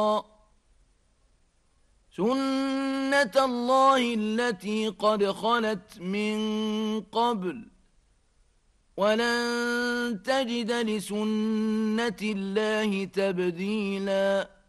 سنة الله التي قد خلت من قبل ولن تجد لسنة الله تبديلاً